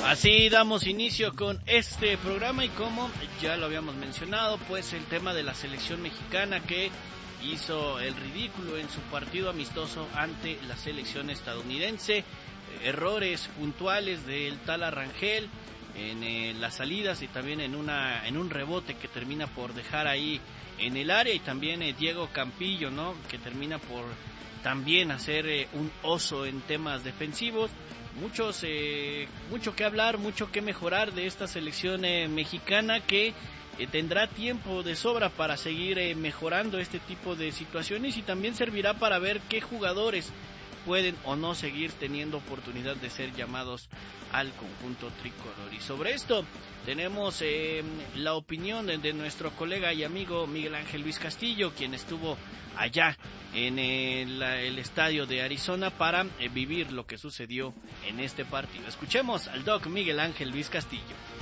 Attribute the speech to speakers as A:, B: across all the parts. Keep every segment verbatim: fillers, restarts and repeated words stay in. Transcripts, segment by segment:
A: Así damos inicio con este programa y como ya lo habíamos mencionado, pues el tema de la selección mexicana que hizo el ridículo en su partido amistoso ante la selección estadounidense, errores puntuales del Tala Rangel en eh, las salidas y también en una en un rebote que termina por dejar ahí en el área, y también eh, Diego Campillo, ¿no?, que termina por también hacer eh, un oso en temas defensivos. Muchos, eh, mucho que hablar, mucho que mejorar de esta selección eh, mexicana que eh, tendrá tiempo de sobra para seguir eh, mejorando este tipo de situaciones, y también servirá para ver qué jugadores pueden o no seguir teniendo oportunidad de ser llamados al conjunto tricolor. Y sobre esto tenemos eh, la opinión de, de nuestro colega y amigo Miguel Ángel Luis Castillo, quien estuvo allá en el, el estadio de Arizona para eh, vivir lo que sucedió en este partido. Escuchemos al doc Miguel Ángel Luis Castillo.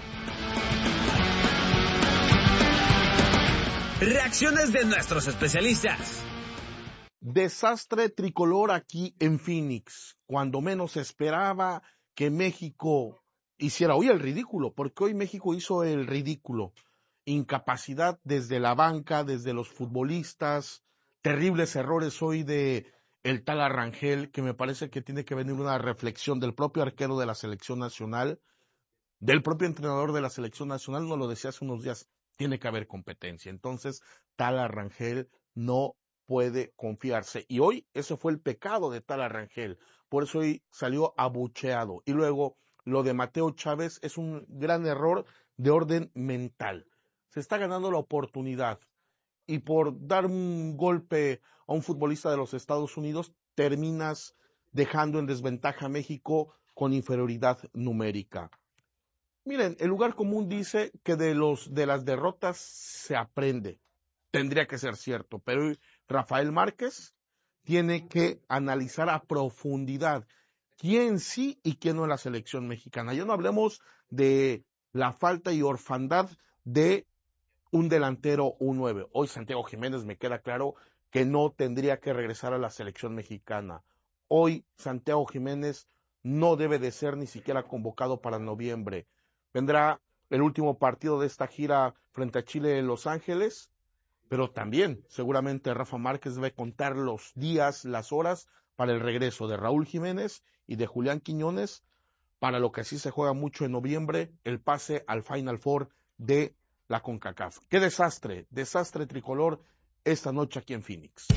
B: Reacciones de nuestros especialistas.
C: Desastre tricolor aquí en Phoenix, cuando menos esperaba que México hiciera hoy el ridículo, porque hoy México hizo el ridículo. Incapacidad desde la banca, desde los futbolistas, terribles errores hoy de el Tala Rangel, que me parece que tiene que venir una reflexión del propio arquero de la selección nacional, del propio entrenador de la selección nacional, nos lo decía hace unos días, tiene que haber competencia. Entonces, Tala Rangel no puede confiarse. Y hoy ese fue el pecado de Tala Rangel. Por eso hoy salió abucheado. Y luego lo de Mateo Chávez es un gran error de orden mental. Se está ganando la oportunidad. Y por dar un golpe a un futbolista de los Estados Unidos, terminas dejando en desventaja a México con inferioridad numérica. Miren, el lugar común dice que de los de las derrotas se aprende. Tendría que ser cierto, pero Rafael Márquez tiene que analizar a profundidad quién sí y quién no en la selección mexicana. Ya no hablemos de la falta y orfandad de un delantero, un nueve. Hoy Santiago Jiménez me queda claro que no tendría que regresar a la selección mexicana. Hoy Santiago Jiménez no debe de ser ni siquiera convocado para noviembre. Vendrá el último partido de esta gira frente a Chile en Los Ángeles, pero también seguramente Rafa Márquez debe contar los días, las horas para el regreso de Raúl Jiménez y de Julián Quiñones, para lo que sí se juega mucho en noviembre, el pase al Final Four de la CONCACAF. ¡Qué desastre! Desastre tricolor esta noche aquí en Phoenix.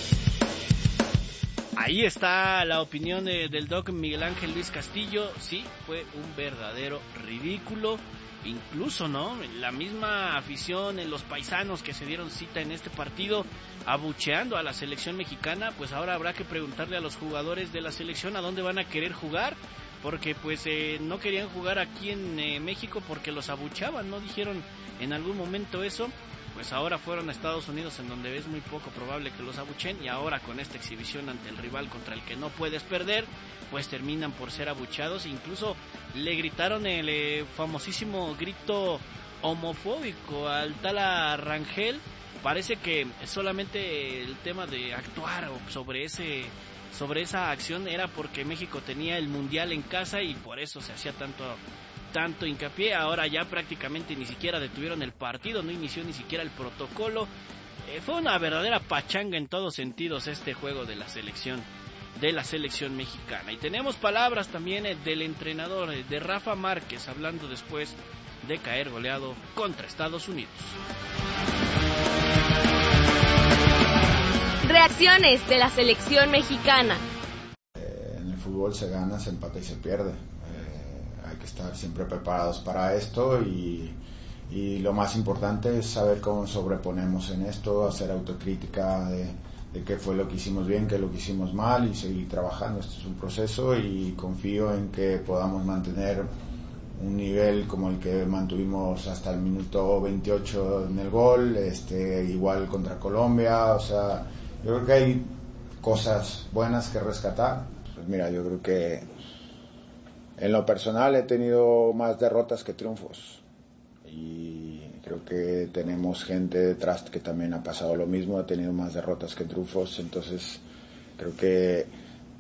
A: Ahí está la opinión de, del doc Miguel Ángel Luis Castillo. Sí, fue un verdadero ridículo. Incluso, ¿no?, la misma afición, los paisanos que se dieron cita en este partido, abucheando a la selección mexicana. Pues ahora habrá que preguntarle a los jugadores de la selección a dónde van a querer jugar, porque pues eh, no querían jugar aquí en eh, México porque los abucheaban, ¿no? Dijeron en algún momento eso. Pues ahora fueron a Estados Unidos, en donde es muy poco probable que los abuchen, y ahora con esta exhibición ante el rival contra el que no puedes perder, pues terminan por ser abuchados. Incluso le gritaron el eh, famosísimo grito homofóbico al Tala Rangel. Parece que solamente el tema de actuar sobre ese sobre esa acción era porque México tenía el mundial en casa y por eso se hacía tanto tanto hincapié. Ahora ya prácticamente ni siquiera detuvieron el partido, no inició ni siquiera el protocolo. Eh, fue una verdadera pachanga en todos sentidos este juego de la selección de la selección mexicana. Y tenemos palabras también eh, del entrenador eh, de Rafa Márquez, hablando después de caer goleado contra Estados Unidos.
D: Reacciones de la selección mexicana.
E: Eh, en el fútbol se gana, se empata y se pierde. Hay que estar siempre preparados para esto y, y lo más importante es saber cómo sobreponemos en esto, hacer autocrítica de, de qué fue lo que hicimos bien, qué es lo que hicimos mal y seguir trabajando. Esto es un proceso y confío en que podamos mantener un nivel como el que mantuvimos hasta el minuto veintiocho en el gol, este, igual contra Colombia. O sea, yo creo que hay cosas buenas que rescatar. Pues mira, yo creo que en lo personal he tenido más derrotas que triunfos y creo que tenemos gente detrás que también ha pasado lo mismo, ha tenido más derrotas que triunfos. Entonces creo que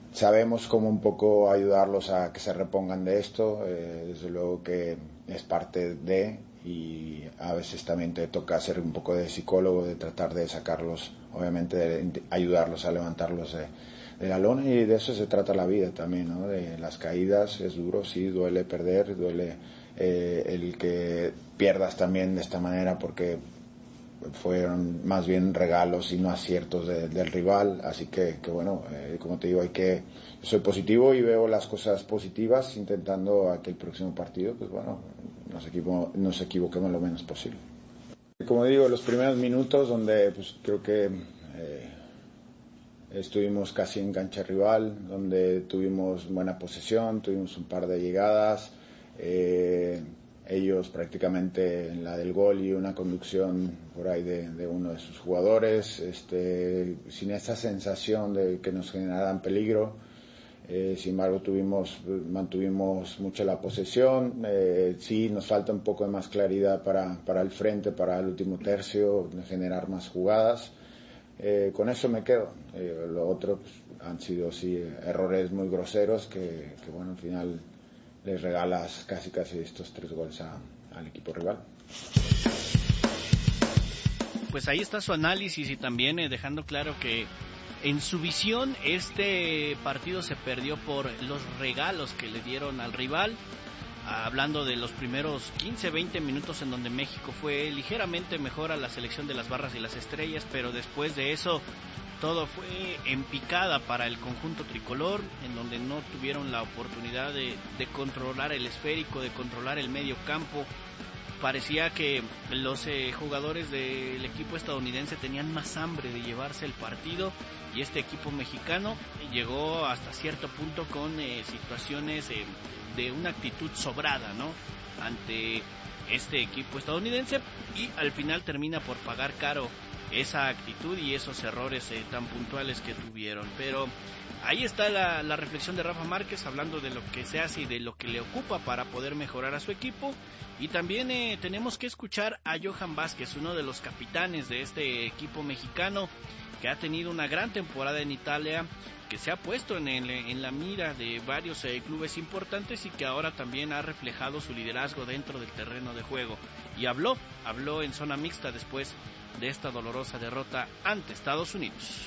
E: sabemos cómo un poco ayudarlos a que se repongan de esto, eh, desde luego que es parte de, y a veces también te toca ser un poco de psicólogo, de tratar de sacarlos, obviamente de ayudarlos a levantarlos de, de la lona, y de eso se trata la vida también, ¿no? De las caídas, es duro, sí, duele perder, duele eh, el que pierdas también de esta manera, porque fueron más bien regalos y no aciertos de, del rival, así que, que bueno, eh, como te digo, hay que, yo soy positivo y veo las cosas positivas, intentando a que el próximo partido, pues bueno, nos, equivo, nos equivoquemos lo menos posible. Como digo, los primeros minutos donde pues creo que eh, estuvimos casi en cancha rival, donde tuvimos buena posesión, tuvimos un par de llegadas, eh, ellos prácticamente en la del gol y una conducción por ahí de, de uno de sus jugadores, este, sin esa sensación de que nos generaran peligro. Eh, sin embargo, tuvimos, mantuvimos mucho la posesión. Eh, sí, nos falta un poco de más claridad para, para el frente, para el último tercio, de generar más jugadas. Eh, con eso me quedo. Eh, lo otro pues, han sido sí errores muy groseros que, que bueno, al final les regalas casi casi estos tres goles a, al equipo rival.
A: Pues ahí está su análisis y también eh, dejando claro que en su visión este partido se perdió por los regalos que le dieron al rival, hablando de los primeros quince veinte minutos en donde México fue ligeramente mejor a la selección de las barras y las estrellas, pero después de eso todo fue en picada para el conjunto tricolor, en donde no tuvieron la oportunidad de, de controlar el esférico, de controlar el medio campo. Parecía que los eh, jugadores del equipo estadounidense tenían más hambre de llevarse el partido, y este equipo mexicano llegó hasta cierto punto con eh, situaciones eh, de una actitud sobrada, ¿no?, ante este equipo estadounidense, y al final termina por pagar caro esa actitud y esos errores eh, tan puntuales que tuvieron. Pero ahí está la, la reflexión de Rafa Márquez, hablando de lo que se hace y de lo que le ocupa para poder mejorar a su equipo. Y también eh, tenemos que escuchar a Johan Vázquez, uno de los capitanes de este equipo mexicano, que ha tenido una gran temporada en Italia, que se ha puesto en, el, en la mira de varios eh, clubes importantes, y que ahora también ha reflejado su liderazgo dentro del terreno de juego. Y habló, habló en zona mixta después de esta dolorosa derrota ante Estados Unidos.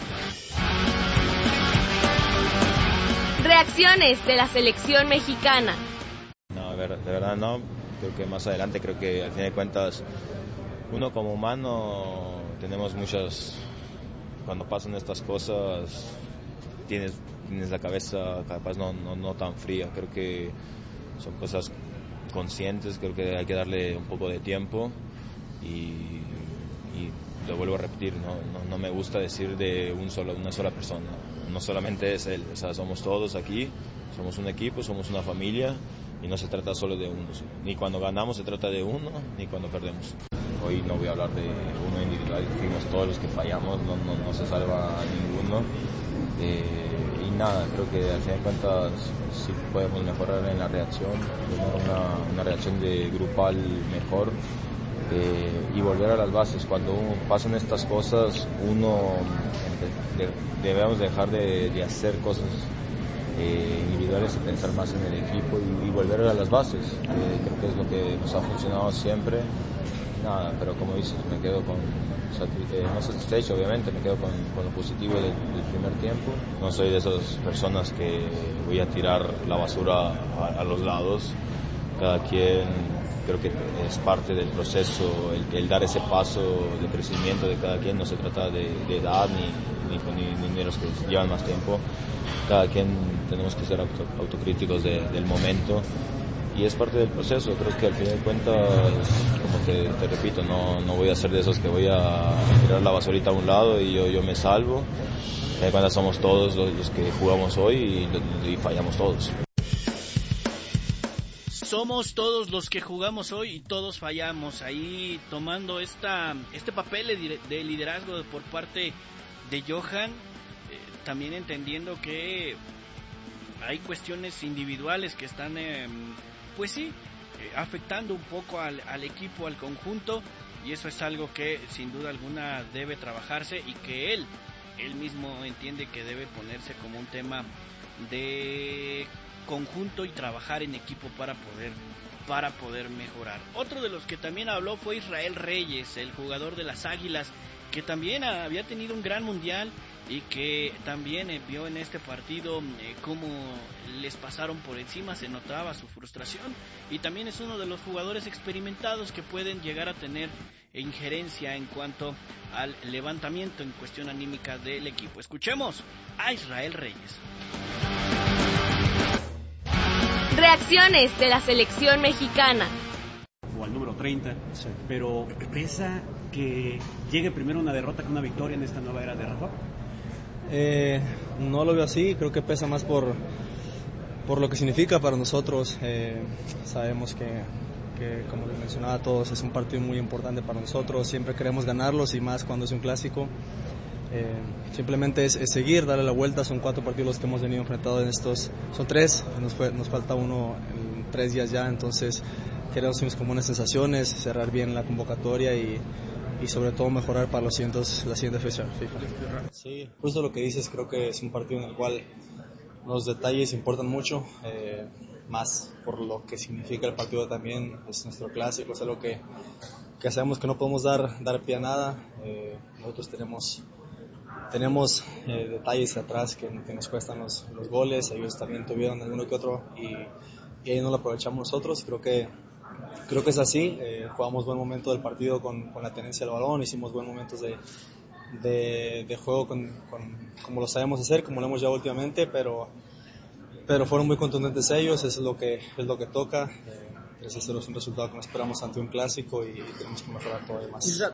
D: Reacciones de la selección mexicana.
F: No, de verdad no. Creo que más adelante, creo que al fin de cuentas, uno como humano tenemos muchas, cuando pasan estas cosas, tienes, tienes la cabeza capaz no, no, no tan fría. Creo que son cosas conscientes, creo que hay que darle un poco de tiempo, y, y lo vuelvo a repetir, no, no, no me gusta decir de un solo, una sola persona, no solamente es él, o sea, somos todos aquí, somos un equipo, somos una familia, y no se trata solo de uno, ni cuando ganamos se trata de uno, ni cuando perdemos. Hoy no voy a hablar de uno individual, fuimos todos los que fallamos, no, no, no se salva a ninguno, eh, y nada, creo que al fin de cuentas sí podemos mejorar en la reacción, tener una, una reacción de grupal mejor, eh, y volver a las bases. Cuando pasan estas cosas, uno de, de, debemos dejar de, de hacer cosas Eh, individuales y pensar más en el equipo y, y volver a las bases. Eh, creo que es lo que nos ha funcionado siempre. Nada, pero como dices, me quedo con, eh, no satisfecho, obviamente, me quedo con, con lo positivo del, del primer tiempo. No soy de esas personas que voy a tirar la basura a, a los lados. Cada quien, creo que es parte del proceso, el, el dar ese paso de crecimiento de cada quien. No se trata de, de edad ni, ni, ni, ni de los que llevan más tiempo. Cada quien tenemos que ser auto, autocríticos de, del momento, y es parte del proceso. Creo que al fin de cuentas, como que te repito, no, no voy a ser de esos que voy a tirar la basurita a un lado y yo, yo me salvo. Al fin de cuentas somos todos los, los que jugamos hoy y, y fallamos todos.
A: Somos todos los que jugamos hoy y todos fallamos. Ahí tomando esta este papel de liderazgo por parte de Johan, también entendiendo que hay cuestiones individuales que están, eh, pues sí, eh, afectando un poco al, al equipo, al conjunto, y eso es algo que sin duda alguna debe trabajarse, y que él él mismo entiende que debe ponerse como un tema de conjunto y trabajar en equipo para poder para poder mejorar. Otro de los que también habló fue Israel Reyes, el jugador de las Águilas, que también había tenido un gran mundial y que también eh, vio en este partido eh, cómo les pasaron por encima, se notaba su frustración, y también es uno de los jugadores experimentados que pueden llegar a tener injerencia en cuanto al levantamiento en cuestión anímica del equipo. Escuchemos a Israel Reyes.
D: Reacciones de la selección mexicana.
G: O al número treinta, sí. Pero ¿pesa que llegue primero una derrota que una victoria en esta nueva era de Rafa?
H: Eh, no lo veo así, creo que pesa más por, por lo que significa para nosotros. Eh, sabemos que, que, como les mencionaba a todos, es un partido muy importante para nosotros, siempre queremos ganarlos y más cuando es un clásico. Eh, simplemente es, es seguir, darle la vuelta. Son cuatro partidos los que hemos venido enfrentados en estos, son tres, nos, fue, nos falta uno en tres días ya, entonces queremos tener como unas sensaciones, cerrar bien la convocatoria y, y sobre todo mejorar para los siguientes, la siguiente fecha FIFA. Sí, justo lo que dices, creo que es un partido en el cual los detalles importan mucho, eh, más por lo que significa el partido también, es nuestro clásico, es algo que, que sabemos que no podemos dar, dar pie a nada. Eh, nosotros tenemos Tenemos eh, detalles atrás que, que nos cuestan los, los goles, ellos también tuvieron alguno que otro y, y ahí no lo aprovechamos nosotros. Creo que creo que es así, eh, jugamos buen momento del partido con, con la tenencia del balón, hicimos buen momentos de, de, de juego con, con, como lo sabemos hacer, como lo hemos llevado últimamente, pero, pero fueron muy contundentes ellos, eso es lo que, es lo que toca. Eh, ese es un resultado que no esperamos ante un clásico y tenemos que mejorar todavía más.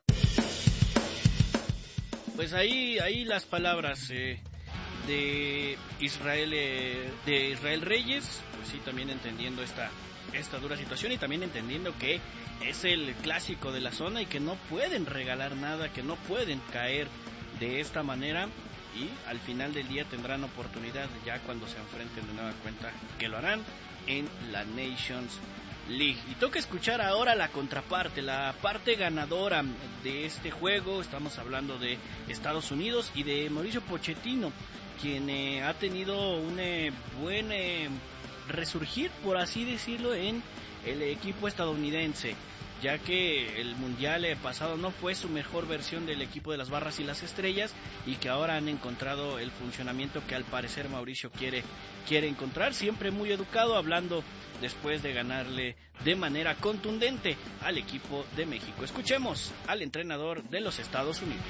A: Pues ahí, ahí las palabras eh, de Israel eh, de Israel Reyes, pues sí, también entendiendo esta esta dura situación y también entendiendo que es el clásico de la zona y que no pueden regalar nada, que no pueden caer de esta manera, y al final del día tendrán oportunidad ya cuando se enfrenten de nueva cuenta, que lo harán en la Nations League. Y toca escuchar ahora la contraparte, la parte ganadora de este juego. Estamos hablando de Estados Unidos y de Mauricio Pochettino, quien eh, ha tenido un eh, buen eh, resurgir, por así decirlo, en el equipo estadounidense, ya que el mundial eh, pasado no fue su mejor versión del equipo de las barras y las estrellas, y que ahora han encontrado el funcionamiento que al parecer Mauricio quiere, quiere encontrar, siempre muy educado, hablando después de ganarle de manera contundente al equipo de México. Escuchemos al entrenador de los Estados Unidos.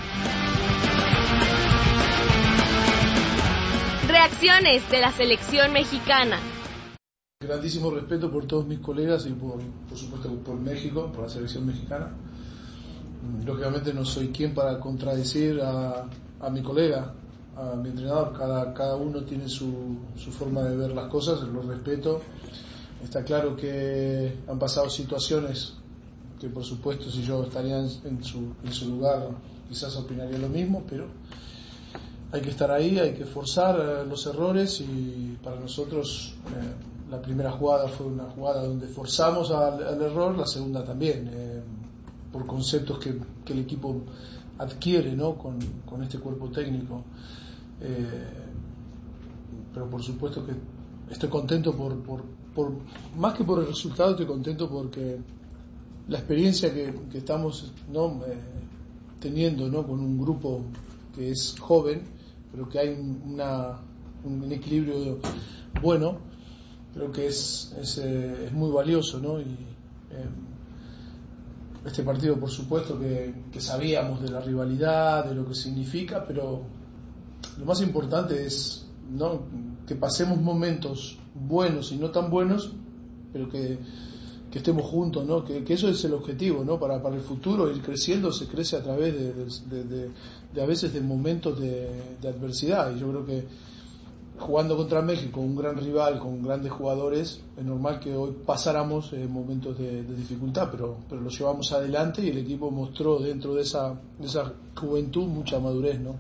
D: Reacciones de la selección mexicana.
I: Grandísimo respeto por todos mis colegas y por, por supuesto por México, por la selección mexicana. Lógicamente no soy quien para contradecir a, a mi colega, a mi entrenador. Cada, cada uno tiene su, su forma de ver las cosas, lo respeto. Está claro que han pasado situaciones que por supuesto si yo estaría en, en, su, en su lugar quizás opinaría lo mismo, pero hay que estar ahí, hay que forzar eh, los errores, y para nosotros eh, la primera jugada fue una jugada donde forzamos al, al error, la segunda también, eh, por conceptos que, que el equipo adquiere, ¿no? con, con este cuerpo técnico. Eh, pero por supuesto que estoy contento por, por, por, más que por el resultado, estoy contento porque la experiencia que, que estamos ¿no? eh, teniendo, ¿no? con un grupo que es joven, pero que hay una, un equilibrio bueno, creo que es, es, eh, es muy valioso, ¿no? Y eh, este partido, por supuesto, que, que sabíamos de la rivalidad, de lo que significa, pero lo más importante es, ¿no? que pasemos momentos buenos y no tan buenos, pero que, que estemos juntos, ¿no? que, que eso es el objetivo, ¿no? para, para el futuro. Ir creciendo se crece a través de, de, de, de a veces de momentos de, de adversidad, y yo creo que jugando contra México, un gran rival con grandes jugadores, es normal que hoy pasáramos eh, momentos de, de dificultad, pero, pero lo llevamos adelante y el equipo mostró dentro de esa, de esa juventud mucha madurez, ¿no?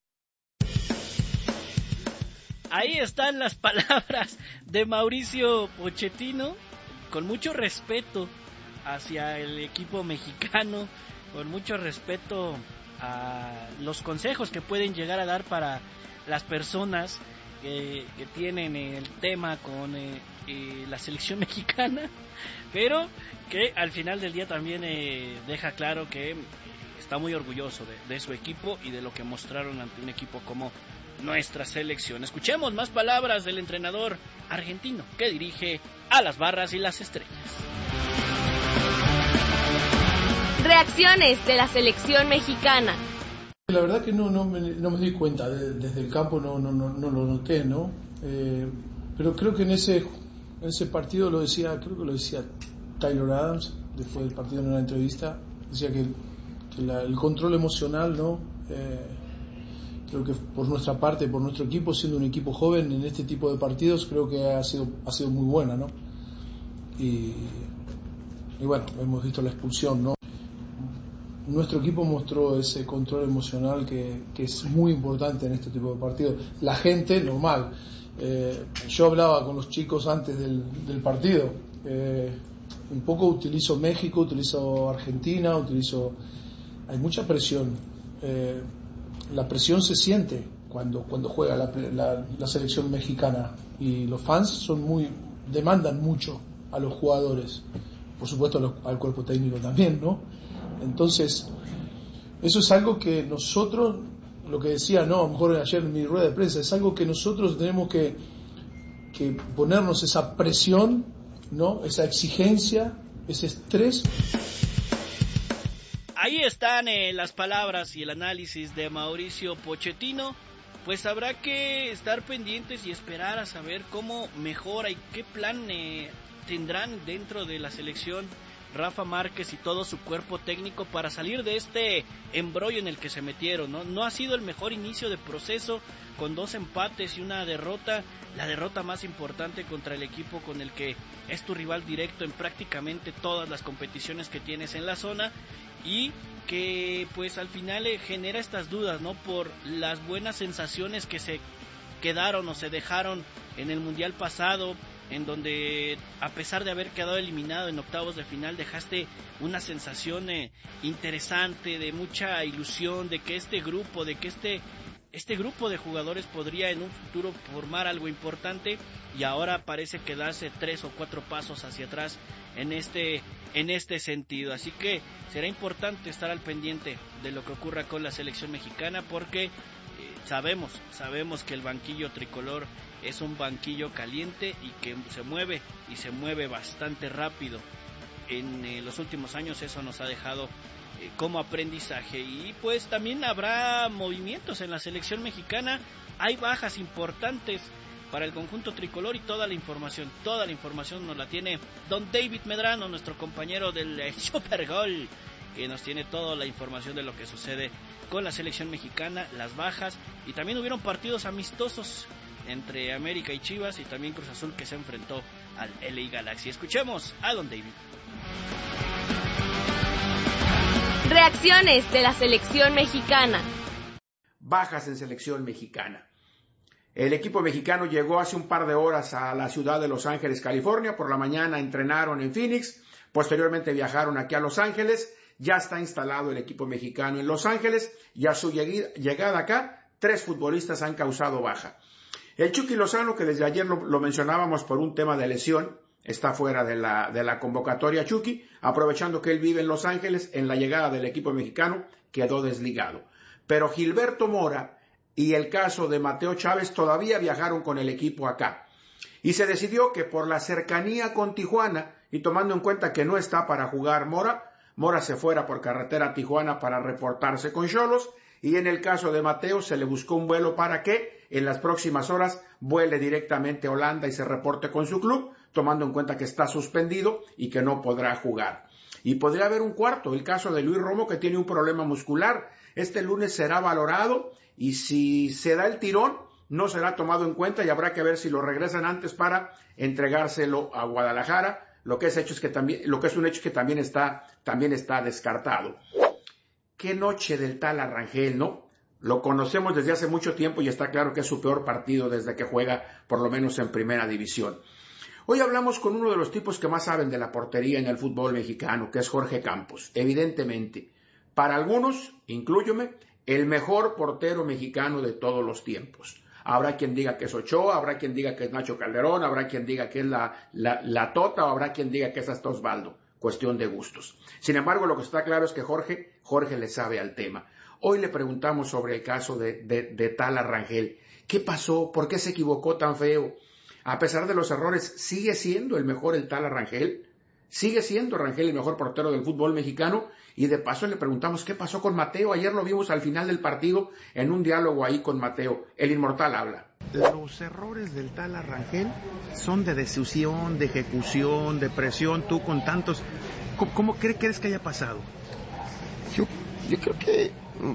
A: Ahí están las palabras de Mauricio Pochettino, con mucho respeto hacia el equipo mexicano, con mucho respeto a los consejos que pueden llegar a dar para las personas eh, que tienen el tema con eh, eh, la selección mexicana, pero que al final del día también eh, deja claro que está muy orgulloso de, de su equipo y de lo que mostraron ante un equipo como nuestra selección. Escuchemos más palabras del entrenador argentino que dirige a las Barras y las Estrellas.
D: Reacciones de la selección mexicana.
I: La verdad que no, no, me, no me di cuenta, de, desde el campo no, no, no, no lo noté, ¿no? Eh, pero creo que en ese, en ese partido lo decía, creo que lo decía Taylor Adams, después del partido en una entrevista, decía que, que la, el control emocional, ¿no? Eh, creo que por nuestra parte, por nuestro equipo, siendo un equipo joven en este tipo de partidos, creo que ha sido, ha sido muy buena, ¿no? Y, y bueno, hemos visto la expulsión, ¿no? Nuestro equipo mostró ese control emocional que, que es muy importante en este tipo de partidos. La gente, normal. Eh, yo hablaba con los chicos antes del, del partido. Eh, un poco utilizo México, utilizo Argentina, utilizo... Hay mucha presión. Eh, la presión se siente cuando, cuando juega la, la, la selección mexicana. Y los fans son muy demandan mucho a los jugadores. Por supuesto, los, al cuerpo técnico también, ¿no? Entonces, eso es algo que nosotros, lo que decía, no, a lo mejor ayer en mi rueda de prensa, es algo que nosotros tenemos que, que ponernos esa presión, ¿no? Esa exigencia, ese estrés.
A: Ahí están eh, las palabras y el análisis de Mauricio Pochettino. Pues habrá que estar pendientes y esperar a saber cómo mejora y qué plan eh, tendrán dentro de la selección Rafa Márquez y todo su cuerpo técnico para salir de este embrollo en el que se metieron, ¿no? No ha sido el mejor inicio de proceso, con dos empates y una derrota, la derrota más importante contra el equipo con el que es tu rival directo en prácticamente todas las competiciones que tienes en la zona, y que pues al final eh, genera estas dudas, ¿no? Por las buenas sensaciones que se quedaron o se dejaron en el Mundial pasado, en donde a pesar de haber quedado eliminado en octavos de final, dejaste una sensación eh, interesante, de mucha ilusión, de que este grupo, de que este, este grupo de jugadores podría en un futuro formar algo importante, y ahora parece que darse tres o cuatro pasos hacia atrás en este, en este sentido. Así que será importante estar al pendiente de lo que ocurra con la selección mexicana, porque eh, sabemos, sabemos que el banquillo tricolor es un banquillo caliente y que se mueve y se mueve bastante rápido. En eh, los últimos años eso nos ha dejado eh, como aprendizaje, y pues también habrá movimientos en la selección mexicana. Hay bajas importantes para el conjunto tricolor, y toda la información, toda la información nos la tiene don David Medrano, nuestro compañero del eh, Supergol, que nos tiene toda la información de lo que sucede con la selección mexicana, las bajas, y también hubieron partidos amistosos entre América y Chivas, y también Cruz Azul, que se enfrentó al L A Galaxy. Escuchemos a don David.
D: Reacciones de la selección mexicana.
J: Bajas en selección mexicana. El equipo mexicano llegó hace un par de horas a la ciudad de Los Ángeles, California. Por la mañana entrenaron en Phoenix, posteriormente viajaron aquí a Los Ángeles. Ya está instalado el equipo mexicano en Los Ángeles, y a su llegada acá, tres futbolistas han causado baja. El Chucky Lozano, que desde ayer lo, lo mencionábamos por un tema de lesión, está fuera de la, de la convocatoria. Chucky, aprovechando que él vive en Los Ángeles, en la llegada del equipo mexicano quedó desligado. Pero Gilberto Mora y el caso de Mateo Chávez todavía viajaron con el equipo acá. Y se decidió que por la cercanía con Tijuana, y tomando en cuenta que no está para jugar Mora, Mora se fuera por carretera a Tijuana para reportarse con Xolos, y en el caso de Mateo se le buscó un vuelo para que en las próximas horas vuele directamente a Holanda y se reporte con su club, tomando en cuenta que está suspendido y que no podrá jugar. Y podría haber un cuarto, el caso de Luis Romo, que tiene un problema muscular. Este lunes será valorado, y si se da el tirón, no será tomado en cuenta, y habrá que ver si lo regresan antes para entregárselo a Guadalajara. Lo que es hecho es que también, lo que es un hecho que también está, también está descartado. Qué noche del tal Arrangel, ¿no? Lo conocemos desde hace mucho tiempo y está claro que es su peor partido desde que juega, por lo menos en primera división. Hoy hablamos con uno de los tipos que más saben de la portería en el fútbol mexicano, que es Jorge Campos. Evidentemente, Para algunos, inclúyome, el mejor portero mexicano de todos los tiempos. Habrá quien diga que es Ochoa, habrá quien diga que es Nacho Calderón, habrá quien diga que es la, la, la Tota, o habrá quien diga que es hasta Osvaldo. Cuestión de gustos. Sin embargo, lo que está claro es que Jorge, Jorge le sabe al tema. Hoy le preguntamos sobre el caso de, de, de Tala Rangel. ¿Qué pasó? ¿Por qué se equivocó tan feo? A pesar de los errores, ¿sigue siendo el mejor el Tala Rangel? ¿Sigue siendo Rangel el mejor portero del fútbol mexicano? Y de paso le preguntamos qué pasó con Mateo. Ayer lo vimos al final del partido en un diálogo ahí con Mateo. El inmortal habla.
K: Los errores del Tala Rangel son de decisión, de ejecución, de presión. Tú con tantos, ¿cómo, cómo crees, crees que haya pasado?
L: Yo, yo creo que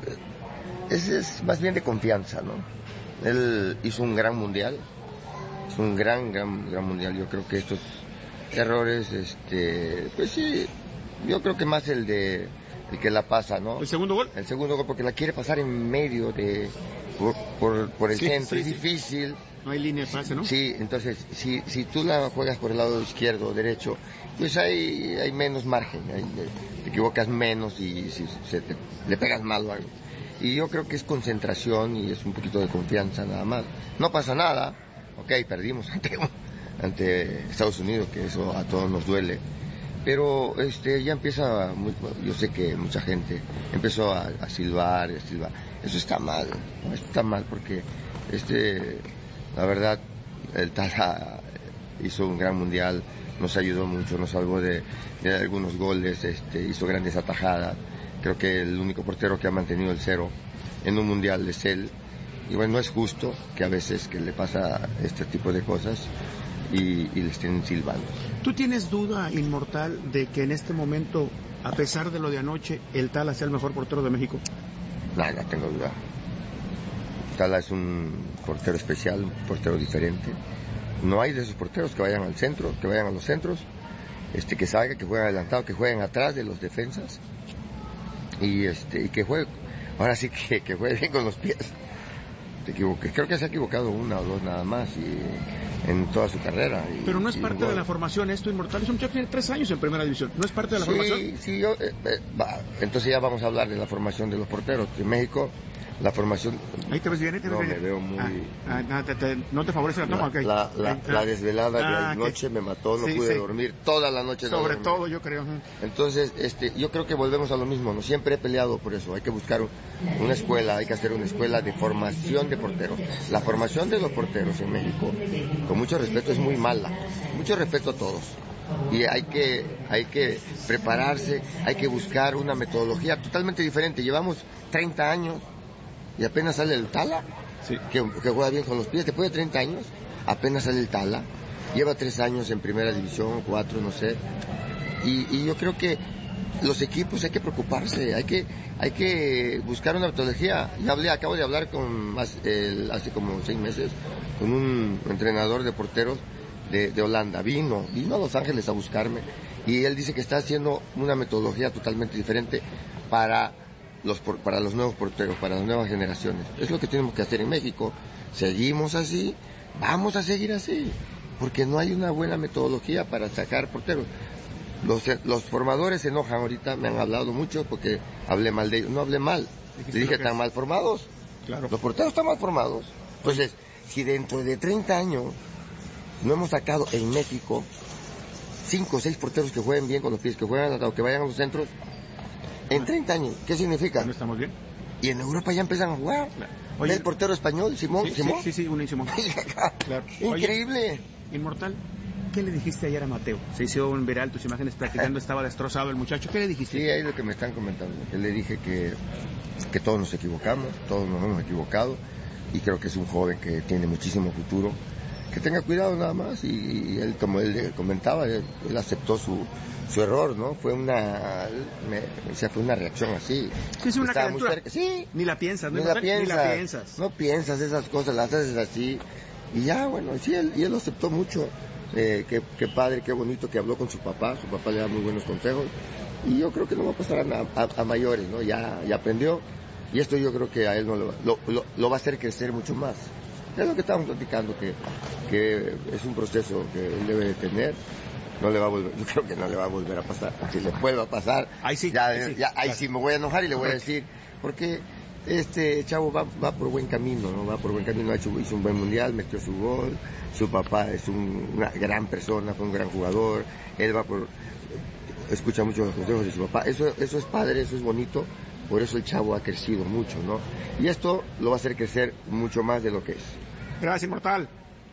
L: ese es más bien de confianza, ¿no? Él hizo un gran mundial, hizo un gran, gran, gran mundial. Yo creo que estos errores, este, pues sí, yo creo que más el de el que la pasa, ¿no?
K: ¿El segundo gol?
L: El segundo gol, porque la quiere pasar en medio de por, por, por el sí, centro, sí, es sí. difícil.
K: No hay línea de pase, ¿no?
L: Sí, entonces, si, si tú la juegas por el lado izquierdo o derecho, pues hay, hay menos margen, hay, te equivocas menos y si se te, le pegas mal o algo. Y yo creo que es concentración y es un poquito de confianza nada más. No pasa nada, ok, perdimos ante, ante Estados Unidos, que eso a todos nos duele. Pero este ya empieza, muy, yo sé que mucha gente empezó a, a silbar, a silbar. Eso está mal, ¿no? Eso está mal porque este, la verdad, el Tala hizo un gran mundial, nos ayudó mucho, nos salvó de, de algunos goles, este, hizo grandes atajadas. Creo que el único portero que ha mantenido el cero en un mundial es él. Y bueno, no es justo que a veces que le pasa este tipo de cosas y, y le estén silbando.
K: ¿Tú tienes duda, Inmortal, de que en este momento, a pesar de lo de anoche, el Tala sea el mejor portero de México?
L: No, no tengo duda. Tala es un portero especial, un portero diferente. No hay de esos porteros que vayan al centro, que vayan a los centros, este, que salgan, que jueguen adelantado, que jueguen atrás de los defensas y este y que juegue, ahora sí que, que juegue bien con los pies. Te equivoqué, creo que se ha equivocado una o dos nada más y en toda su carrera. Y,
K: pero no es
L: y
K: parte
L: igual.
K: de la formación esto, Inmortal. Es un muchacho que tiene tres años en primera división. ¿No es parte de la
L: sí,
K: formación?
L: Sí, yo, eh, eh, va, entonces ya vamos a hablar de la formación de los porteros. En México, la formación...
K: Ahí te ves bien, ¿eh? Te ves
L: no,
K: bien.
L: me veo muy...
K: Ah, ah, te, te, ¿No te favorece la toma?
L: La,
K: Okay.
L: la, la,
K: ah,
L: la desvelada
K: ah,
L: de anoche
K: okay.
L: me mató, no
K: sí,
L: pude
K: sí.
L: dormir toda la noche.
K: Sobre
L: no
K: todo, yo creo.
L: Entonces, este, yo creo que volvemos a lo mismo, ¿no? Siempre he peleado por eso. Hay que buscar una escuela, hay que hacer una escuela de formación de porteros. La formación de los porteros en México, con mucho respeto, es muy mala. Mucho respeto a todos. Y hay que, hay que prepararse, hay que buscar una metodología totalmente diferente. Llevamos treinta años y apenas sale el Tala, sí. que, que juega bien con los pies. Después de treinta años, apenas sale el Tala. Lleva tres años en primera división, cuatro, no sé. Y, y yo creo que los equipos hay que preocuparse, hay que, hay que buscar una metodología. Ya hablé, acabo de hablar con más, eh, hace como seis meses con un entrenador de porteros de, de Holanda. Vino, vino a Los Ángeles a buscarme y él dice que está haciendo una metodología totalmente diferente para los para los nuevos porteros, para las nuevas generaciones. Es lo que tenemos que hacer en México. Seguimos así, vamos a seguir así, porque no hay una buena metodología para sacar porteros. Los, los formadores se enojan ahorita, me han hablado mucho porque hablé mal de ellos. No hablé mal, le dije están mal formados.
K: Claro.
L: Los porteros están mal formados. Entonces, si dentro de treinta años no hemos sacado en México cinco o seis porteros que jueguen bien con los pies, que jueguen o que vayan a los centros, en treinta años, ¿qué significa?
K: ¿No estamos bien?
L: Y en Europa ya empiezan a jugar. Oye, el portero español, Simón.
K: Sí,
L: Simón.
K: sí, sí, sí, un Simón.
L: Claro. Increíble.
K: Oye, Inmortal, ¿qué le dijiste ayer a Mateo? Se hizo un viral tus imágenes practicando, estaba destrozado el muchacho. ¿Qué le dijiste?
L: Sí, ahí es lo que me están comentando. Que le dije que, que todos nos equivocamos, todos nos hemos equivocado, y creo que es un joven que tiene muchísimo futuro. Que tenga cuidado nada más, y, y él, como él comentaba, él, él aceptó su, su error, ¿no? Fue una, me, o sea, fue una reacción así.
K: Sí, es una calentura.
L: Sí.
K: Ni la piensas, ¿no?
L: Ni la piensas,
K: Ni la piensas.
L: No piensas esas cosas, las haces así. Y ya, bueno, sí, él, y él lo aceptó mucho. Eh, qué, qué padre, qué bonito que habló con su papá. Su papá le da muy buenos consejos. Y yo creo que no va a pasar a, a, a mayores, ¿no? Ya, ya aprendió. Y esto yo creo que a él no lo, lo, lo, lo va a hacer crecer mucho más. Es lo que estamos platicando, que, que es un proceso que él debe de tener. no le va a volver, yo creo que no le va a volver a pasar. Si le vuelve a pasar,
C: ahí sí,
L: ya,
C: ahí sí,
L: ya, ahí
C: claro.
L: sí me voy a enojar y le voy a decir, porque este chavo va, va por buen camino, ¿no? Va por buen camino, ha hecho, hizo un buen mundial, metió su gol, su papá es un, una gran persona, fue un gran jugador, él va por, escucha mucho los consejos de su papá, eso, eso es padre, eso es bonito, por eso el chavo ha crecido mucho, ¿no? Y esto lo va a hacer crecer mucho más de lo que es.
J: Gracias, Inmortal.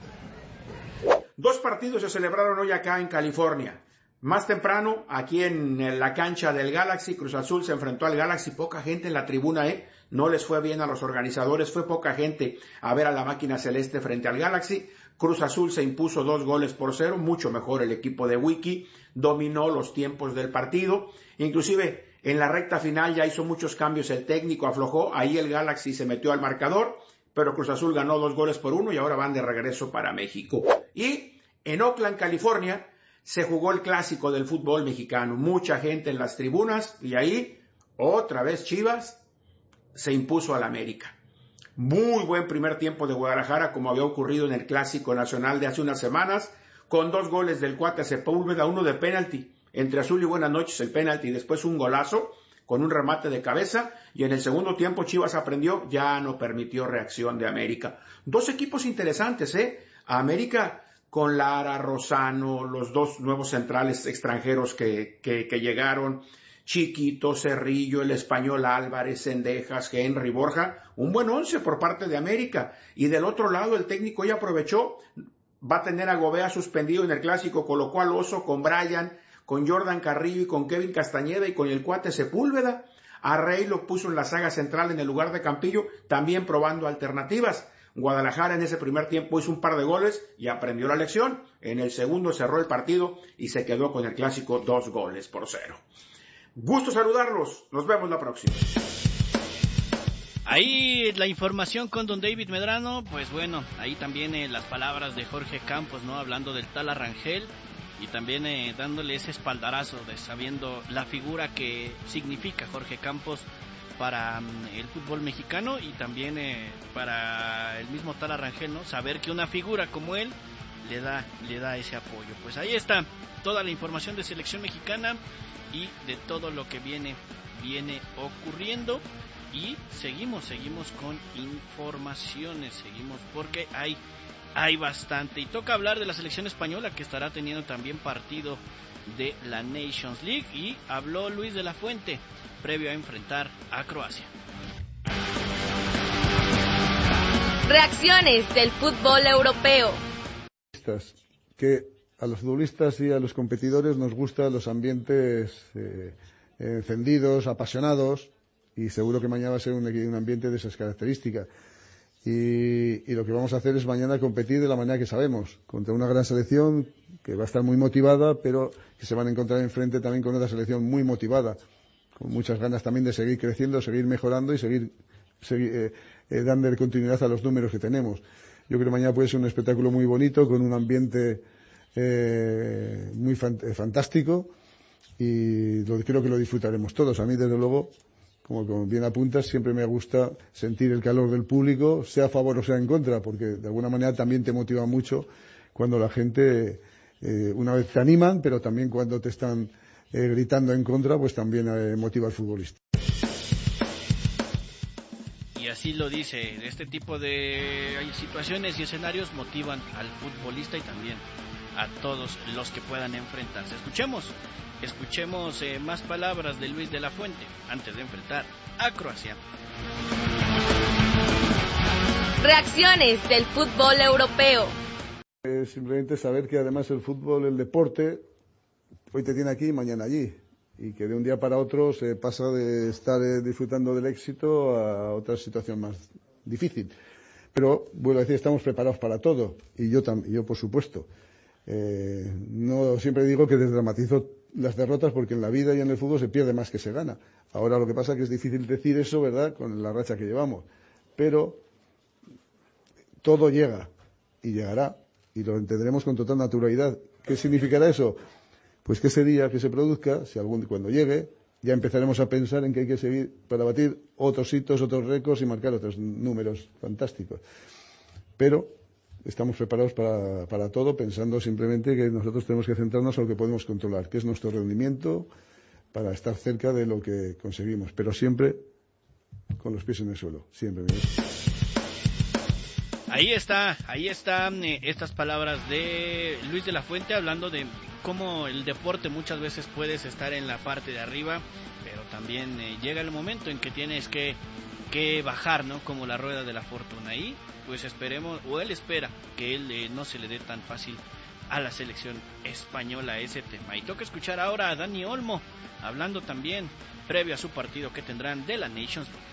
J: Dos partidos se celebraron hoy acá en California. Más temprano, aquí en la cancha del Galaxy, Cruz Azul se enfrentó al Galaxy. Poca gente en la tribuna, ¿eh? No les fue bien a los organizadores. Fue poca gente a ver a la máquina celeste frente al Galaxy. Cruz Azul se impuso dos goles por cero. Mucho mejor el equipo de Wiki. Dominó los tiempos del partido. Inclusive, en la recta final ya hizo muchos cambios el técnico, aflojó. Ahí el Galaxy se metió al marcador. Pero Cruz Azul ganó dos goles por uno y ahora van de regreso para México. Y en Oakland, California, se jugó el clásico del fútbol mexicano. Mucha gente en las tribunas y ahí, otra vez Chivas, se impuso al América. Muy buen primer tiempo de Guadalajara, como había ocurrido en el Clásico Nacional de hace unas semanas, con dos goles del cuate Sepúlveda, uno de penalti. Entre Azul y Buenas noches el penalti y después un golazo con un remate de cabeza, y en el segundo tiempo Chivas aprendió, ya no permitió reacción de América. Dos equipos interesantes, ¿eh? América con Lara, Rosano, los dos nuevos centrales extranjeros que, que, que llegaron, Chiquito, Cerrillo, el español Álvarez, Cendejas, Henry, Borja, un buen once por parte de América. Y del otro lado el técnico ya aprovechó, va a tener a Gobea suspendido en el Clásico, colocó al Oso con Brian, con Jordan Carrillo y con Kevin Castañeda y con el cuate Sepúlveda. A Rey lo puso en la saga central en el lugar de Campillo, también probando alternativas. Guadalajara en ese primer tiempo hizo un par de goles y aprendió la lección. En el segundo cerró el partido y se quedó con el clásico dos goles por cero. Gusto saludarlos. Nos vemos la próxima.
A: Ahí la información con don David Medrano. Pues bueno, ahí también eh, las palabras de Jorge Campos, ¿no? Hablando del Tala Rangel. Y también eh, dándole ese espaldarazo de sabiendo la figura que significa Jorge Campos para um, el fútbol mexicano y también eh, para el mismo Tala Rangel, ¿no? Saber que una figura como él le da, le da ese apoyo. Pues ahí está toda la información de selección mexicana y de todo lo que viene, viene ocurriendo. Y seguimos, seguimos con informaciones, seguimos porque hay... Hay bastante, y toca hablar de la selección española que estará teniendo también partido de la Nations League, y habló Luis de la Fuente previo a enfrentar a Croacia.
D: Reacciones del fútbol europeo.
M: Que a los futbolistas y a los competidores nos gustan los ambientes eh, encendidos, apasionados, y seguro que mañana va a ser un, un ambiente de esas características. Y, y lo que vamos a hacer es mañana competir de la manera que sabemos, contra una gran selección que va a estar muy motivada, pero que se van a encontrar enfrente también con otra selección muy motivada, con muchas ganas también de seguir creciendo, seguir mejorando y seguir, seguir eh, eh, dándole continuidad a los números que tenemos. Yo creo que mañana puede ser un espectáculo muy bonito, con un ambiente eh, muy fant- fantástico, y lo, creo que lo disfrutaremos todos. A mí, desde luego, Como, como bien apuntas, siempre me gusta sentir el calor del público, sea a favor o sea en contra, porque de alguna manera también te motiva mucho cuando la gente, eh, una vez te animan, pero también cuando te están eh, gritando en contra, pues también eh, motiva al futbolista.
A: Y así lo dice, este tipo de situaciones y escenarios motivan al futbolista y también a todos los que puedan enfrentarse. Escuchemos. Escuchemos eh, más palabras de Luis de la Fuente antes de enfrentar a Croacia.
D: Reacciones del fútbol europeo.
M: Eh, simplemente saber que además el fútbol, el deporte, hoy te tiene aquí y mañana allí. Y que de un día para otro se pasa de estar eh, disfrutando del éxito a otra situación más difícil. Pero, vuelvo a decir, estamos preparados para todo. Y yo, tam- yo por supuesto. Eh, no siempre digo que desdramatizo las derrotas, porque en la vida y en el fútbol se pierde más que se gana. Ahora lo que pasa es que es difícil decir eso, ¿verdad?, con la racha que llevamos. Pero todo llega y llegará y lo entenderemos con total naturalidad. ¿Qué significará eso? Pues que ese día que se produzca, si algún cuando llegue, ya empezaremos a pensar en que hay que seguir para batir otros hitos, otros récords y marcar otros números fantásticos. Pero estamos preparados para, para todo, pensando simplemente que nosotros tenemos que centrarnos en lo que podemos controlar, que es nuestro rendimiento, para estar cerca de lo que conseguimos, pero siempre con los pies en el suelo, siempre.
A: Ahí está, ahí están eh, estas palabras de Luis de la Fuente, hablando de cómo el deporte muchas veces puedes estar en la parte de arriba, pero también eh, llega el momento en que tienes que, que bajar, ¿no? Como la rueda de la fortuna. Y pues esperemos, o él espera que él eh, no se le dé tan fácil a la selección española ese tema. Y toca escuchar ahora a Dani Olmo, hablando también previo a su partido que tendrán de la Nations League.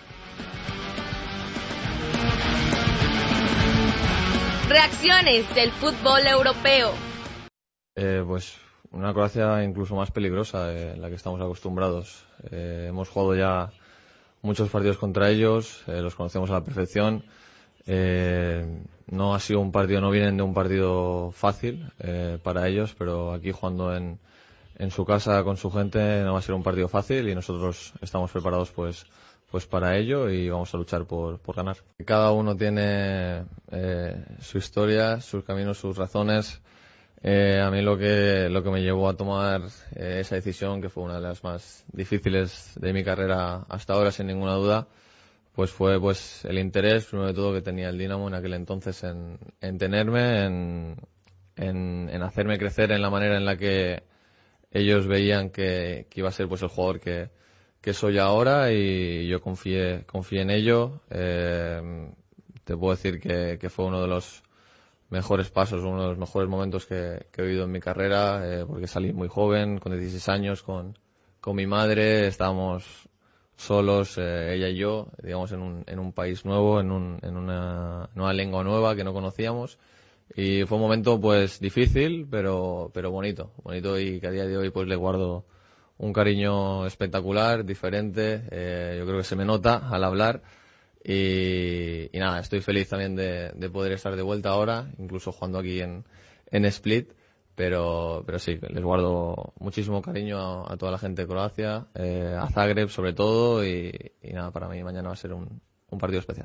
D: Reacciones del fútbol europeo.
F: Eh, pues una Croacia incluso más peligrosa de la que estamos acostumbrados. Eh, hemos jugado ya muchos partidos contra ellos, eh, los conocemos a la perfección. Eh, no ha sido un partido, no vienen de un partido fácil eh, para ellos, pero aquí jugando en, en su casa con su gente no va a ser un partido fácil y nosotros estamos preparados pues pues para ello y vamos a luchar por, por ganar. Cada uno tiene eh, su historia, sus caminos, sus razones. Eh, a mí lo que lo que me llevó a tomar eh, esa decisión, que fue una de las más difíciles de mi carrera hasta ahora, sin ninguna duda, pues fue pues el interés, primero de todo, que tenía el Dinamo en aquel entonces en, en tenerme, en, en, en hacerme crecer en la manera en la que ellos veían que, que iba a ser pues el jugador que, que soy ahora, y yo confié, confié en ello. Eh, te puedo decir que, que fue uno de los mejores pasos, uno de los mejores momentos que, que he vivido en mi carrera, eh, porque salí muy joven, con dieciséis años, con, con mi madre, estábamos solos, eh, ella y yo, digamos, en un, en un país nuevo, en, un, en una nueva lengua nueva que no conocíamos, y fue un momento pues difícil, pero, pero bonito, bonito, y que a día de hoy pues le guardo un cariño espectacular, diferente, eh, yo creo que se me nota al hablar. Y, y nada, estoy feliz también de, de poder estar de vuelta ahora, incluso jugando aquí en, en Split, pero, pero sí, les guardo muchísimo cariño a, a toda la gente de Croacia, eh, a Zagreb sobre todo, y, y nada, para mí mañana va a ser un, un partido especial.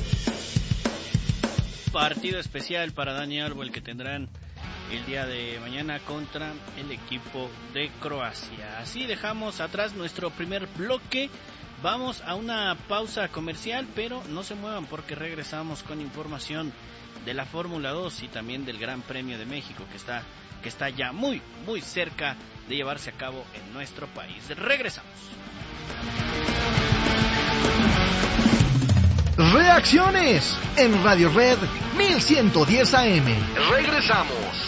A: Partido especial para Dani Albo, el que tendrán el día de mañana contra el equipo de Croacia. Así dejamos atrás nuestro primer bloque. Vamos a una pausa comercial, pero no se muevan porque regresamos con información de la Fórmula dos y también del Gran Premio de México, que está, que está ya muy, muy cerca de llevarse a cabo en nuestro país. Regresamos.
N: Reacciones en Radio Red mil ciento diez A M. Regresamos.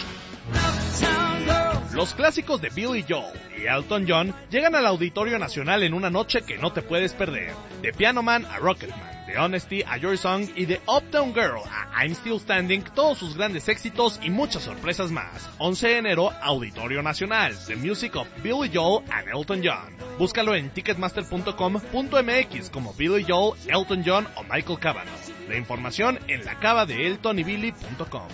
O: Los clásicos de Billy Joel y Elton John llegan al Auditorio Nacional en una noche que no te puedes perder. De Piano Man a Rocketman, de Honesty a Your Song y de Uptown Girl a I'm Still Standing, todos sus grandes éxitos y muchas sorpresas más. once de enero, Auditorio Nacional, The Music of Billy Joel and Elton John. Búscalo en ticketmaster punto com punto m x como Billy Joel, Elton John o Michael Cavanaugh. La información en la cava de elton y billy punto com.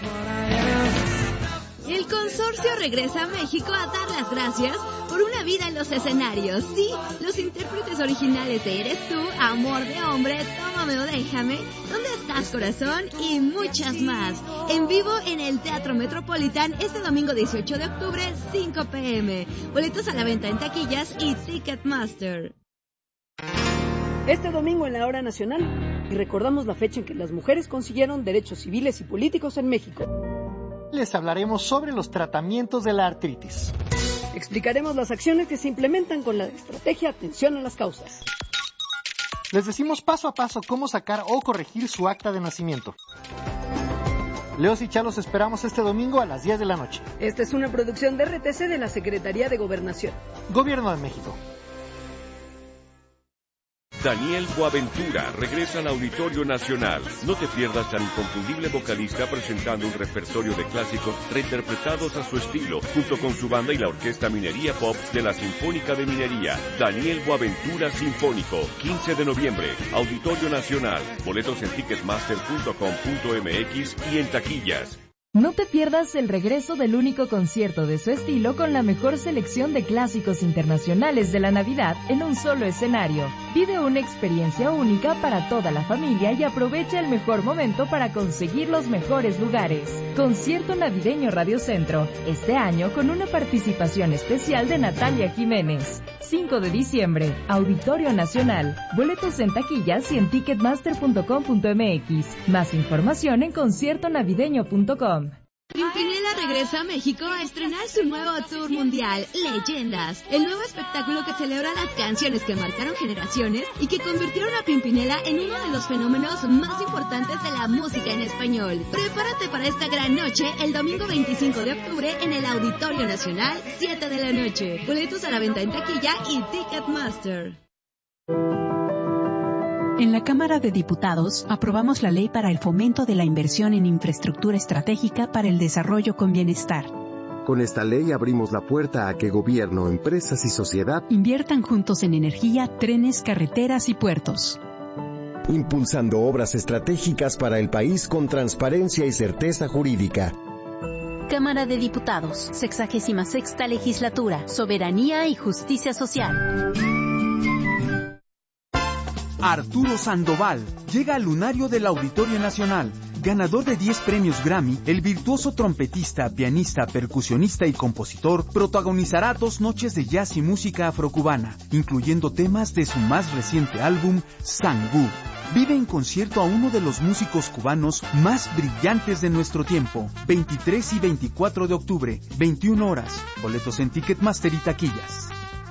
P: El consorcio regresa a México a dar las gracias por una vida en los escenarios. Sí, los intérpretes originales de Eres Tú, Amor de Hombre, Tómame o Déjame, ¿Dónde estás, corazón? Y muchas más. En vivo en el Teatro Metropolitan este domingo dieciocho de octubre, cinco p m Boletos a la venta en taquillas y Ticketmaster.
Q: Este domingo en la Hora Nacional, y recordamos la fecha en que las mujeres consiguieron derechos civiles y políticos en México.
R: Les hablaremos sobre los tratamientos de la artritis.
Q: Explicaremos las acciones que se implementan con la estrategia Atención a las Causas.
R: Les decimos paso a paso cómo sacar o corregir su acta de nacimiento. Leos y Chá los esperamos este domingo a las diez de la noche.
Q: Esta es una producción de R T C de la Secretaría de Gobernación.
R: Gobierno de México.
S: Daniel Boaventura regresa al Auditorio Nacional. No te pierdas al inconfundible vocalista presentando un repertorio de clásicos reinterpretados a su estilo, junto con su banda y la Orquesta Minería Pop de la Sinfónica de Minería. Daniel Boaventura Sinfónico, quince de noviembre, Auditorio Nacional. Boletos en ticketmaster punto com punto m x y en taquillas.
T: No te pierdas el regreso del único concierto de su estilo con la mejor selección de clásicos internacionales de la Navidad en un solo escenario. Vive una experiencia única para toda la familia y aprovecha el mejor momento para conseguir los mejores lugares. Concierto Navideño Radio Centro, este año con una participación especial de Natalia Jiménez. cinco de diciembre, Auditorio Nacional. Boletos en taquillas y en ticketmaster punto com punto m x. Más información en concierto navideño punto com.
P: Pimpinela regresa a México a estrenar su nuevo tour mundial, Leyendas, el nuevo espectáculo que celebra las canciones que marcaron generaciones y que convirtieron a Pimpinela en uno de los fenómenos más importantes de la música en español. Prepárate para esta gran noche el domingo veinticinco de octubre en el Auditorio Nacional, siete de la noche. Boletos a la venta en taquilla y Ticketmaster.
U: En la Cámara de Diputados aprobamos la ley para el fomento de la inversión en infraestructura estratégica para el desarrollo con bienestar.
V: Con esta ley abrimos la puerta a que gobierno, empresas y sociedad
U: inviertan juntos en energía, trenes, carreteras y puertos.
V: Impulsando obras estratégicas para el país con transparencia y certeza jurídica.
U: Cámara de Diputados, sexagésima sexta legislatura, soberanía y justicia social.
W: Arturo Sandoval llega al lunario del Auditorio Nacional. Ganador de diez premios Grammy, el virtuoso trompetista, pianista, percusionista y compositor protagonizará dos noches de jazz y música afrocubana, incluyendo temas de su más reciente álbum, Sangú. Vive en concierto a uno de los músicos cubanos más brillantes de nuestro tiempo. veintitrés y veinticuatro de octubre, veintiuna horas. Boletos en Ticketmaster y taquillas.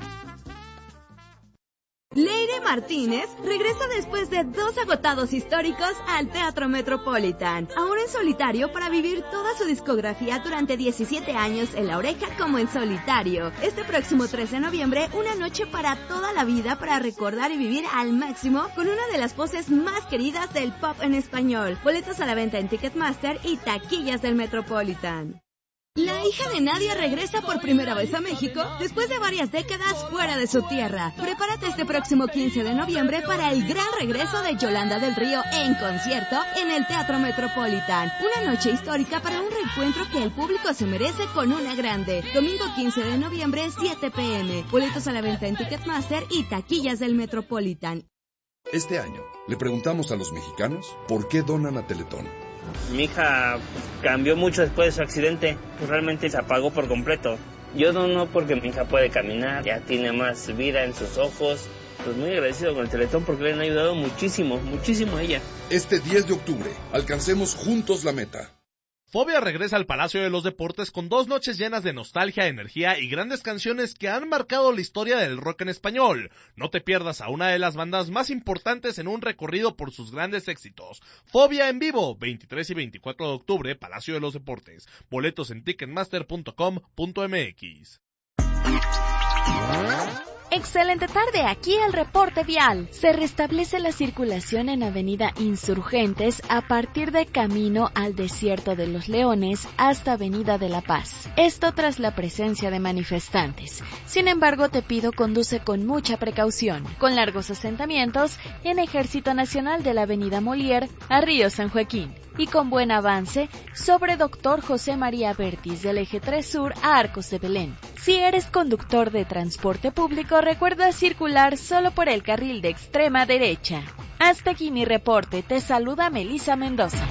P: Leire Martínez regresa después de dos agotados históricos al Teatro Metropolitan, ahora en solitario para vivir toda su discografía durante diecisiete años en La Oreja como en solitario. Este próximo trece de noviembre, una noche para toda la vida para recordar y vivir al máximo con una de las voces más queridas del pop en español. Boletos a la venta en Ticketmaster y taquillas del Metropolitan. La hija de Nadia regresa por primera vez a México después de varias décadas fuera de su tierra. Prepárate este próximo quince de noviembre para el gran regreso de Yolanda del Río en concierto en el Teatro Metropolitan. Una noche histórica para un reencuentro que el público se merece con una grande. Domingo quince de noviembre, siete pe eme. Boletos a la venta en Ticketmaster y taquillas del Metropolitan.
X: Este año le preguntamos a los mexicanos por qué donan a Teletón.
Y: Mi hija cambió mucho después de su accidente, pues realmente se apagó por completo. Yo dono porque mi hija puede caminar, ya tiene más vida en sus ojos. Pues muy agradecido con el Teletón porque le han ayudado muchísimo, muchísimo a ella.
X: Este diez de octubre, alcancemos juntos la meta.
O: Fobia regresa al Palacio de los Deportes con dos noches llenas de nostalgia, energía y grandes canciones que han marcado la historia del rock en español. No te pierdas a una de las bandas más importantes en un recorrido por sus grandes éxitos. Fobia en vivo, veintitrés y veinticuatro de octubre, Palacio de los Deportes. Boletos en ticketmaster punto com punto m x.
D: Excelente tarde, aquí el reporte vial. Se restablece la circulación en Avenida Insurgentes a partir de Camino al Desierto de los Leones hasta Avenida de la Paz. Esto tras la presencia de manifestantes. Sin embargo, te pido conduce con mucha precaución, con largos asentamientos en Ejército Nacional de la Avenida Molière a Río San Joaquín. Y con buen avance sobre Doctor José María Bertis del Eje tres Sur a Arcos de Belén. Si eres conductor de transporte público, recuerda circular solo por el carril de extrema derecha. Hasta aquí mi reporte, te saluda Melissa Mendoza.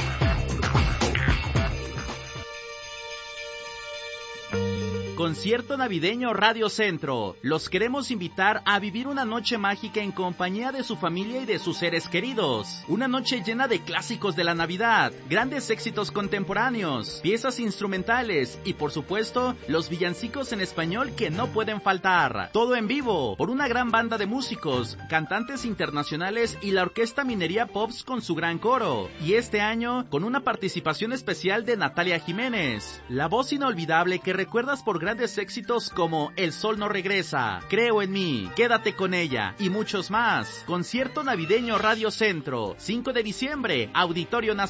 Z: Concierto Navideño Radio Centro. Los queremos invitar a vivir una noche mágica en compañía de su familia y de sus seres queridos. Una noche llena de clásicos de la Navidad, grandes éxitos contemporáneos, piezas instrumentales y por supuesto, los villancicos en español que no pueden faltar. Todo en vivo, por una gran banda de músicos, cantantes internacionales y la Orquesta Minería Pops con su gran coro. Y este año, con una participación especial de Natalia Jiménez, la voz inolvidable que recuerdas por grandes éxitos como El Sol no regresa, Creo en mí, Quédate con ella y muchos más. Concierto Navideño Radio Centro, cinco de diciembre, Auditorio Nacional.